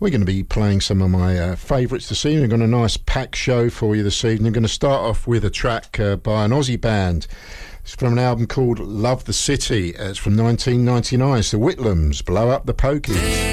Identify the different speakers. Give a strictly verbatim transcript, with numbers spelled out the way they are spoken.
Speaker 1: We're going to be playing some of my uh, favourites this evening. We've got a nice packed show for you this evening. We're going to start off with a track uh, by an Aussie band. It's from an album called Love the City. It's from nineteen ninety-nine. It's the Whitlams, Blow Up the Pokies.